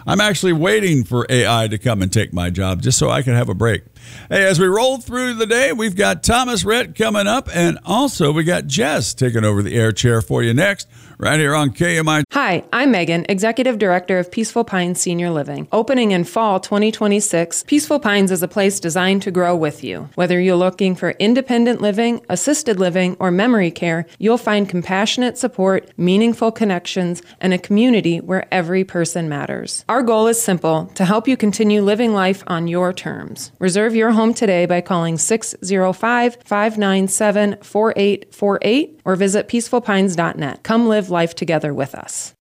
I'm actually waiting for AI to come and take my job just so I can have a break. Hey, as we roll through the day, we've got Thomas Rhett coming up, and also we got Jess taking over the air chair for you next, right here on KMI. Hi, I'm Megan, Executive Director of Peaceful Pines Senior Living. Opening in fall 2026, Peaceful Pines is a place designed to grow with you. Whether you're looking for independent living, assisted living, or memory care, you'll find compassionate support, meaningful connections, and a community where every person matters. Our goal is simple: to help you continue living life on your terms. Reserve your home today by calling 605-597-4848 or visit peacefulpines.net. Come live life together with us.